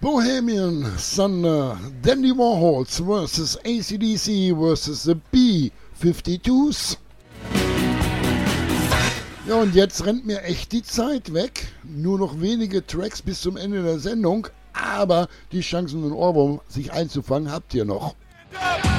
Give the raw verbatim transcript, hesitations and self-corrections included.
Bohemian Thunder, Dandy Warhols versus A C D C versus the B fünfundfünfzigs. Ja, und jetzt rennt mir echt die Zeit weg. Nur noch wenige Tracks bis zum Ende der Sendung, aber die Chancen, einen Ohrwurm sich einzufangen, habt ihr noch.